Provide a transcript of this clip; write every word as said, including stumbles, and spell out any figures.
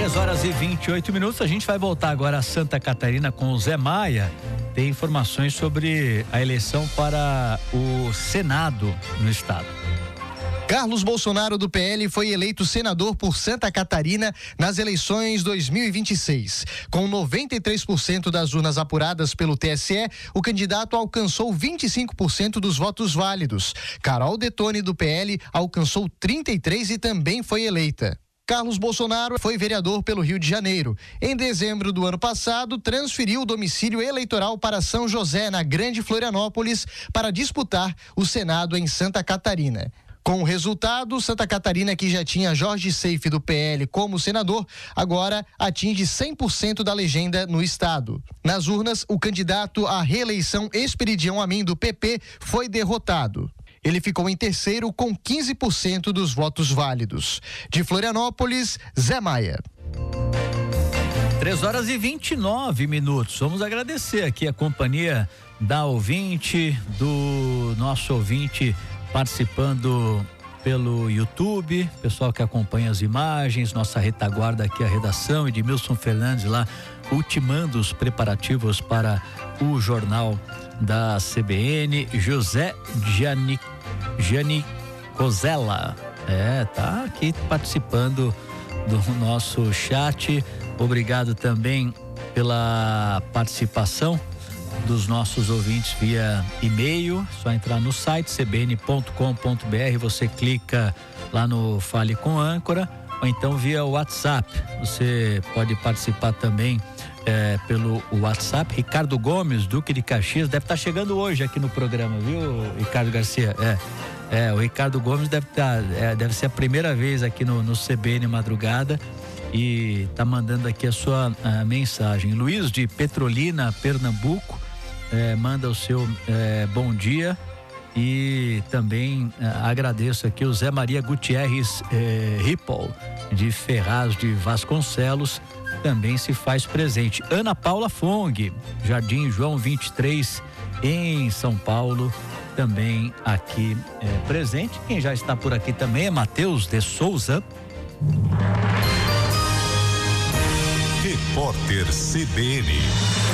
três horas e vinte e oito minutos. A gente vai voltar agora a Santa Catarina com o Zé Maia. Tem informações sobre a eleição para o Senado no estado. Carlos Bolsonaro, do P L, foi eleito senador por Santa Catarina nas eleições dois mil e vinte e seis. Com noventa e três por cento das urnas apuradas pelo T S E, o candidato alcançou vinte e cinco por cento dos votos válidos. Carol Detone, do P L, alcançou trinta e três por cento e também foi eleita. Carlos Bolsonaro foi vereador pelo Rio de Janeiro. Em dezembro do ano passado, transferiu o domicílio eleitoral para São José, na Grande Florianópolis, para disputar o Senado em Santa Catarina. Com o resultado, Santa Catarina, que já tinha Jorge Seife, do P L, como senador, agora atinge cem por cento da legenda no estado. Nas urnas, o candidato à reeleição Esperidião Amin, do P P, foi derrotado. Ele ficou em terceiro com quinze por cento dos votos válidos. De Florianópolis, Zé Maia. três horas e vinte e nove minutos. Vamos agradecer aqui a companhia da ouvinte, do nosso ouvinte participando pelo YouTube, pessoal que acompanha as imagens, nossa retaguarda aqui, a redação, Edmilson Fernandes lá, ultimando os preparativos para o jornal da C B N, José Gianni, Gianni Cozella, é, tá aqui participando do nosso chat. Obrigado também pela participação dos nossos ouvintes via e-mail. Só entrar no site c b n ponto com ponto b r, você clica lá no Fale com Âncora, ou então via WhatsApp. Você pode participar também é, pelo WhatsApp. Ricardo Gomes, Duque de Caxias, deve estar chegando hoje aqui no programa, viu, Ricardo Garcia? É, é o Ricardo Gomes deve estar, é, deve ser a primeira vez aqui no, no C B N Madrugada e tá mandando aqui a sua a mensagem. Luiz de Petrolina, Pernambuco, É, manda o seu é, bom dia e também é, agradeço aqui o Zé Maria Gutierrez é, Rippol, de Ferraz de Vasconcelos, também se faz presente. Ana Paula Fong, Jardim João vinte e três, em São Paulo, também aqui é, presente. Quem já está por aqui também é Matheus de Souza. Repórter C B N.